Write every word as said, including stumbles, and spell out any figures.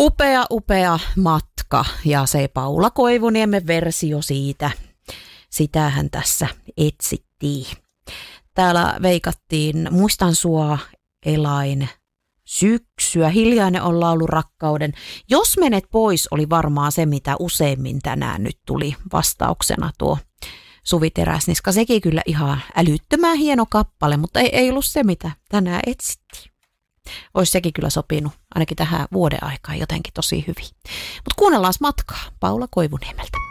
Upea, upea matka ja se Paula Koivuniemen versio siitä, sitähän tässä etsittiin. Täällä veikattiin Muistan sua, Elain, Syksyä, Hiljainen on laulu rakkauden. Jos menet pois oli varmaan se, mitä useimmin tänään nyt tuli vastauksena tuo Suvi Teräsniska. Sekin kyllä ihan älyttömän hieno kappale, mutta ei, ei ollut se, mitä tänään etsittiin. Olisi sekin kyllä sopinut ainakin tähän vuoden aikaan jotenkin tosi hyvin. Mutta kuunnellaan matkaa Paula Koivuniemeltä.